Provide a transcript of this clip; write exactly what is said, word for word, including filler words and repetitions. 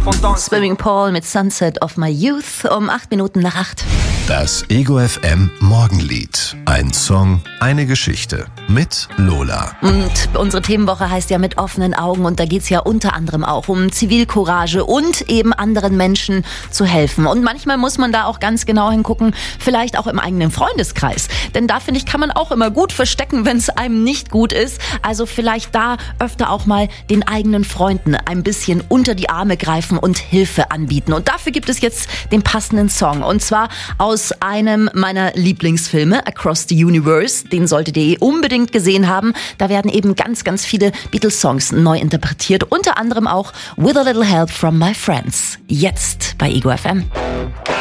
Swimming Pool mit Sunset of My Youth um acht Minuten nach acht. Das Ego F M Morgenlied. Ein Song, eine Geschichte. Mit Lola. Und unsere Themenwoche heißt ja mit offenen Augen und da geht's ja unter anderem auch um Zivilcourage und eben anderen Menschen zu helfen. Und manchmal muss man da auch ganz genau hingucken, vielleicht auch im eigenen Freundeskreis. Denn da, finde ich, kann man auch immer gut verstecken, wenn es einem nicht gut ist. Also vielleicht da öfter auch mal den eigenen Freunden ein bisschen unter die Arme greifen und Hilfe anbieten. Und dafür gibt es jetzt den passenden Song. Und zwar aus einem meiner Lieblingsfilme, Across the Universe. Den solltet ihr unbedingt gesehen haben. Da werden eben ganz, ganz viele Beatles-Songs neu interpretiert. Unter anderem auch With a Little Help from My Friends. Jetzt bei Ego F M.